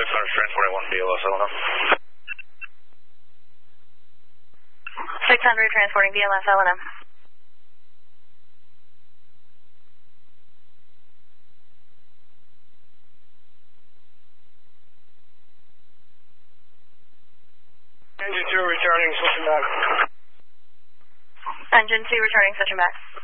transporting 1 BLS Eleanor. 600 transporting BLS Eleanor. Engine 2 returning, switching back. Engine 2 returning, switching back.